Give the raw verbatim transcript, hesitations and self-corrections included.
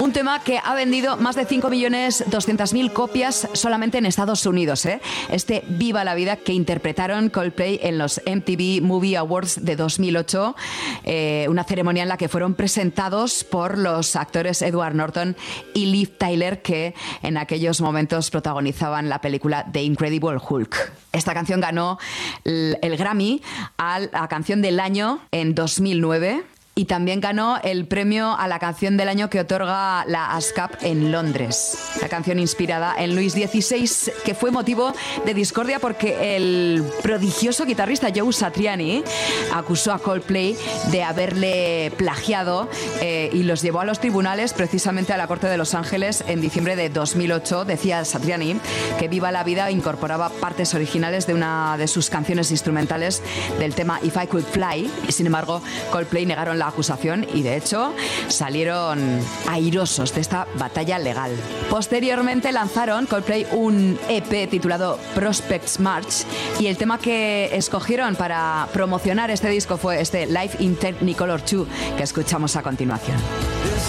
Un tema que ha vendido más de cinco millones doscientas mil copias solamente en Estados Unidos, ¿eh? Este Viva la Vida que interpretaron Coldplay en los M T V Movie Awards de dos mil ocho, eh, una ceremonia en la que fueron presentados por los actores Edward Norton y Liv Tyler, que en aquellos momentos protagonizaban la película The Incredible Hulk. Esta canción ganó el, el Grammy a la canción del año en dos mil nueve. Y también ganó el premio a la canción del año que otorga la ASCAP en Londres. La canción inspirada en Luis dieciséis, que fue motivo de discordia porque el prodigioso guitarrista Joe Satriani acusó a Coldplay de haberle plagiado eh, y los llevó a los tribunales, precisamente a la Corte de Los Ángeles, en diciembre de dos mil ocho. Decía Satriani que Viva la Vida incorporaba partes originales de una de sus canciones instrumentales del tema If I Could Fly. Y sin embargo, Coldplay negaron la acusación y de hecho salieron airosos de esta batalla legal. Posteriormente lanzaron Coldplay un E P titulado Prospects March y el tema que escogieron para promocionar este disco fue este Live in Technicolor dos que escuchamos a continuación.